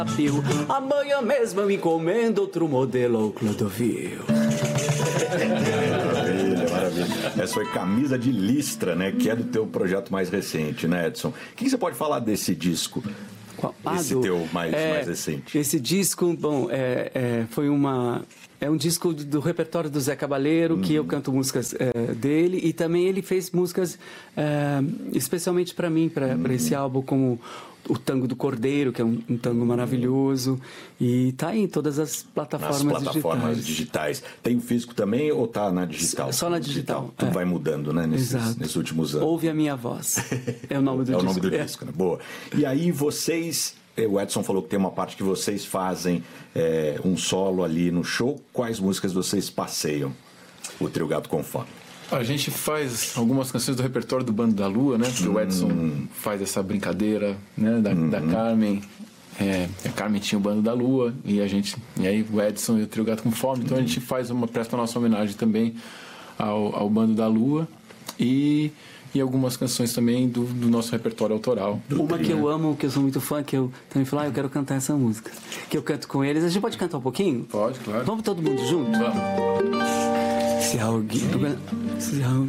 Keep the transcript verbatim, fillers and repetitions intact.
Amanhã mesmo eu encomendo outro modelo ao Clodovil. Maravilha, maravilha. Essa foi Camisa de Listra, né? Que é do teu projeto mais recente, né, Edson? O que você pode falar desse disco? Ah, esse do, teu mais, é, mais recente. Esse disco, bom, é, é, foi uma... É um disco do repertório do Zé Cabaleiro, uhum. que eu canto músicas é, dele, e também ele fez músicas é, especialmente para mim, para uhum. esse álbum, como o Tango do Cordeiro, que é um, um tango maravilhoso, e tá aí em todas as plataformas, Nas plataformas digitais. digitais. Tem o físico também ou tá na digital? Só na digital. digital. Tudo é. vai mudando, né, nesses, nesses últimos anos. Ouve a Minha Voz. É o nome do é disco. É o nome do é. disco, né? Boa. E aí vocês... O Edson falou que tem uma parte que vocês fazem é, um solo ali no show. Quais músicas vocês passeiam o Trio Gato com Fome? A gente faz algumas canções do repertório do Bando da Lua, né? Que hum. o Edson faz essa brincadeira, né? Da, hum. da Carmen. É, a Carmen tinha o Bando da Lua e a gente, e aí o Edson e o Trio Gato com Fome. Então hum. a gente faz uma presta nossa homenagem também ao, ao Bando da Lua e e algumas canções também do, do nosso repertório autoral. Uma que eu amo, que eu sou muito fã, que eu também falo, ah, eu quero cantar essa música. Que eu canto com eles. A gente pode cantar um pouquinho? Pode, claro. Vamos todo mundo junto? Vamos. Se alguém... Se alguém...